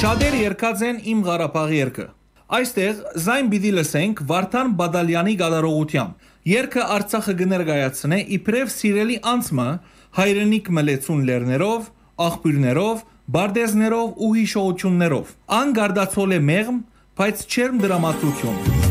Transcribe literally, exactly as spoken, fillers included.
Շատեր երգած են Իմ Ղարաբաղ երգը։ Այստեղ զայն պիտի լսենք Վարդան Բադալյանի գդարողությամբ։ Երգը Արցախը կներկայացնե իբրև սիրելի անձը հայրենիք մլեցուն լերներով, աղբյուրներով, բարդեզներով ու հիշողություններով։ Ան գարդացել է մեղմ, բայց չերմ դրամատրություն։